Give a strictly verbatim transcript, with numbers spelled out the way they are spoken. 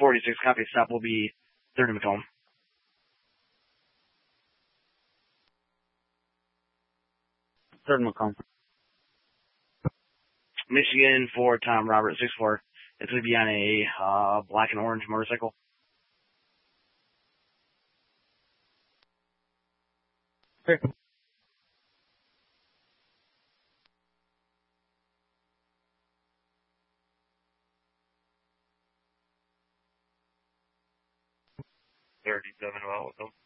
forty-six, copy stop will be third and Macomb. Third and Macomb. Michigan for Tom Robert, six four. It's going to be on a uh, black and orange motorcycle. Okay. thirty-seven, well, with them.